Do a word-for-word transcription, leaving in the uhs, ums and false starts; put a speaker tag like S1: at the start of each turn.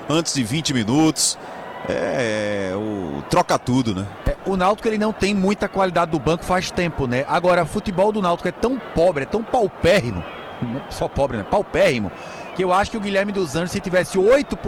S1: antes de vinte minutos. É, o troca tudo, né?
S2: É, o Náutico ele não tem muita qualidade do banco faz tempo, né? Agora, o futebol do Náutico é tão pobre, é tão paupérrimo, não só pobre, né? Paupérrimo, que eu acho que o Guilherme dos Anjos, se tivesse oito